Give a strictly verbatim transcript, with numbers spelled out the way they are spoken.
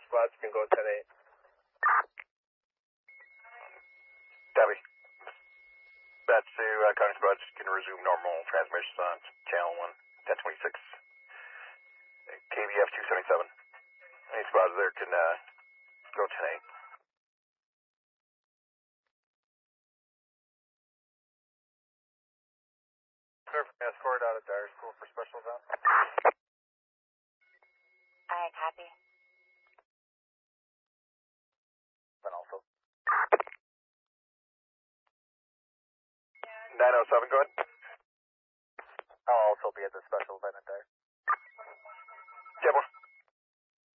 squads can go ten eight. Copy. That's to uh, County Squads can resume normal transmissions on channel one, ten twenty-six. K V F two seventy-seven. Any squads there can uh, go ten eight. Escort out of Dyer School for special event. I copy. And also. nine oh seven, go ahead. I'll also be at the special event at Dyer. ten one.